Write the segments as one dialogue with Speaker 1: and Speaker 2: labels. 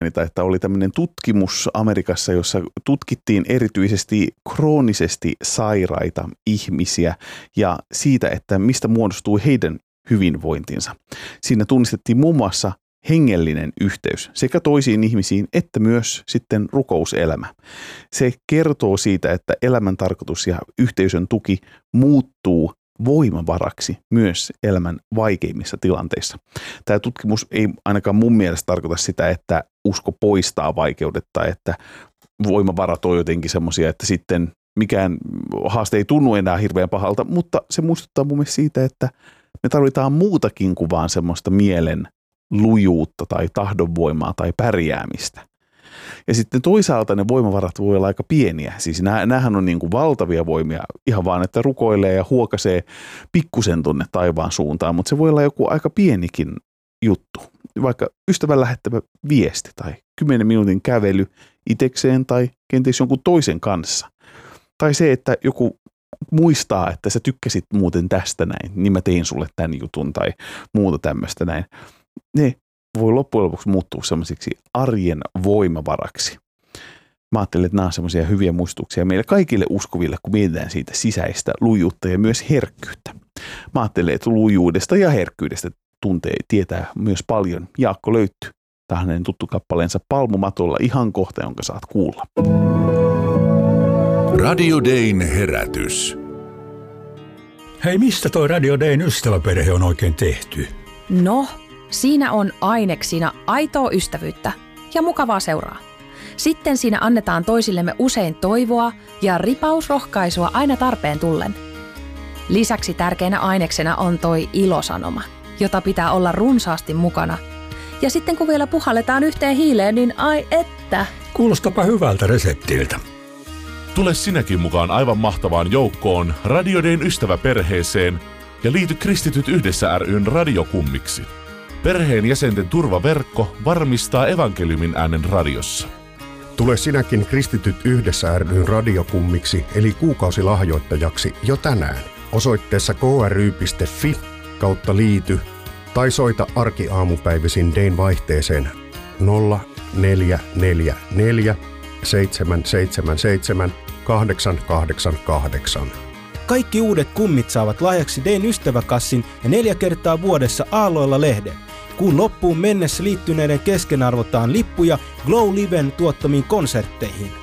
Speaker 1: että oli tämmöinen tutkimus Amerikassa, jossa tutkittiin erityisesti kroonisesti sairaita ihmisiä ja siitä, että mistä muodostuu heidän hyvinvointinsa. Siinä tunnistettiin muun muassa hengellinen yhteys sekä toisiin ihmisiin että myös sitten rukouselämä. Se kertoo siitä, että elämän tarkoitus ja yhteisön tuki muuttuu voimavaraksi myös elämän vaikeimmissa tilanteissa. Tämä tutkimus ei ainakaan mun mielestä tarkoita sitä, että usko poistaa vaikeudet tai että voimavarat on jotenkin semmoisia, että sitten mikään haaste ei tunnu enää hirveän pahalta, mutta se muistuttaa mun mielestä siitä, että me tarvitaan muutakin kuin vaan semmoista mielen lujuutta tai tahdonvoimaa tai pärjäämistä. Ja sitten toisaalta ne voimavarat voi olla aika pieniä. Siis näähän on niin kuin valtavia voimia ihan vaan, että rukoilee ja huokasee pikkusen tuonne taivaan suuntaan, mutta se voi olla joku aika pienikin juttu. Vaikka ystävän lähettävä viesti tai 10 minuutin kävely itekseen tai kenties jonkun toisen kanssa. Tai se, että joku muistaa, että sä tykkäsit muuten tästä näin, niin mä tein sulle tämän jutun tai muuta tämmöistä näin. Ne voi loppujen lopuksi muuttua semmoisiksi arjen voimavaraksi. Mä ajattelin, että nämä on semmoisia hyviä muistuksia meille kaikille uskoville, kun mietitään siitä sisäistä lujuutta ja myös herkkyyttä. Mä ajattelin, että lujuudesta ja herkkyydestä tietää myös paljon Jaakko Löytty. Tämä on hänen tuttu kappaleensa Palmumatolla ihan kohta, jonka saat kuulla.
Speaker 2: Radio Dayn herätys.
Speaker 3: Hei, mistä toi Radio Dayn ystäväperhe on oikein tehty?
Speaker 4: No, siinä on aineksina aitoa ystävyyttä ja mukavaa seuraa. Sitten siinä annetaan toisillemme usein toivoa ja ripausrohkaisua aina tarpeen tullen. Lisäksi tärkeänä aineksena on toi ilosanoma, jota pitää olla runsaasti mukana. Ja sitten kun vielä puhalletaan yhteen hiileen, niin ai että!
Speaker 3: Kuulostapa hyvältä reseptiltä.
Speaker 2: Tule sinäkin mukaan aivan mahtavaan joukkoon Radio Dayn ystäväperheeseen ja liity Kristityt yhdessä ry:n radiokummiksi. Perheen jäsenten turvaverkko varmistaa evankeliumin äänen radiossa.
Speaker 5: Tule sinäkin Kristityt yhdessä ry:n radiokummiksi eli kuukausilahjoittajaksi jo tänään osoitteessa kry.fi/liity tai soita arkiaamupäivisin Dayn vaihteeseen 0444 777 888.
Speaker 6: Kaikki uudet kummit saavat lahjaksi Dayn ystäväkassin ja 4 kertaa vuodessa Aalloilla -lehden. Kuun loppuun mennessä liittyneiden kesken arvotaan lippuja Glow Liven tuottamiin konsertteihin.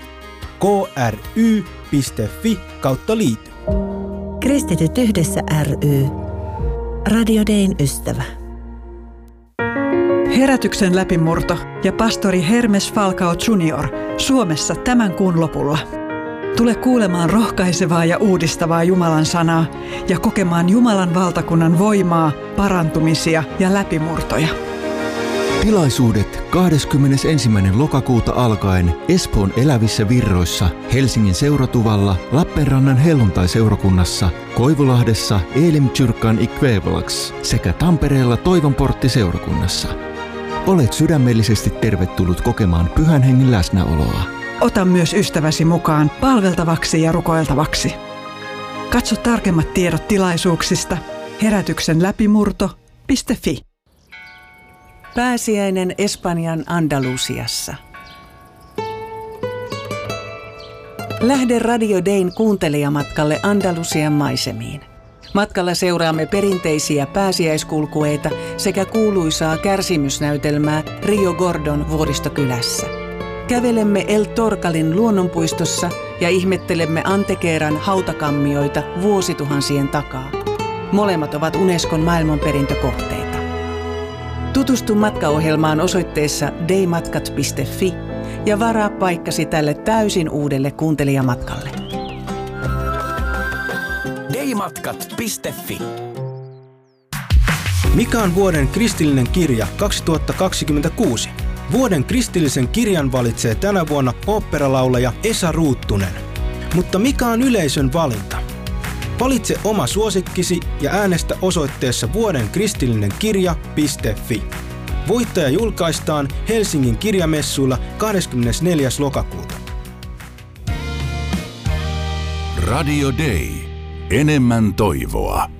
Speaker 6: kry.fi/liity.
Speaker 7: Kristityt yhdessä ry. Radio Dayn ystävä.
Speaker 8: Herätyksen läpimurto ja pastori Hermes Falcao Jr. Suomessa tämän kuun lopulla. Tule kuulemaan rohkaisevaa ja uudistavaa Jumalan sanaa ja kokemaan Jumalan valtakunnan voimaa, parantumisia ja läpimurtoja.
Speaker 9: Tilaisuudet 21. lokakuuta alkaen Espoon Elävissä Virroissa, Helsingin Seuratuvalla, Lappeenrannan Helluntai-seurakunnassa, Koivulahdessa Elim-kyrkan Ikvävelax sekä Tampereella Toivonportti-seurakunnassa. Olet sydämellisesti tervetullut kokemaan Pyhän Hengen läsnäoloa.
Speaker 8: Ota myös ystäväsi mukaan palveltavaksi ja rukoiltavaksi. Katso tarkemmat tiedot tilaisuuksista herätyksenläpimurto.fi.
Speaker 10: Pääsiäinen Espanjan Andalusiassa. Lähde Radio Dayn kuuntelijamatkalle Andalusian maisemiin. Matkalla seuraamme perinteisiä pääsiäiskulkueita sekä kuuluisaa kärsimysnäytelmää Rio Gordon vuoristokylässä. Kävelemme El Torcalin luonnonpuistossa ja ihmettelemme Antequeran hautakammioita vuosituhansien takaa. Molemmat ovat Unescon maailmanperintökohteita. Tutustu matkaohjelmaan osoitteessa daymatkat.fi ja varaa paikkasi tälle täysin uudelle kuuntelijamatkalle.
Speaker 6: daymatkat.fi. Mikä on vuoden kristillinen kirja 2026? Vuoden kristillisen kirjan valitsee tänä vuonna oopperalaulaja Esa Ruuttunen. Mutta mikä on yleisön valinta? Valitse oma suosikkisi ja äänestä osoitteessa vuodenkristillinen-kirja.fi. Voittaja julkaistaan Helsingin kirjamessuilla 24. lokakuuta.
Speaker 2: Radio Day. Enemmän toivoa.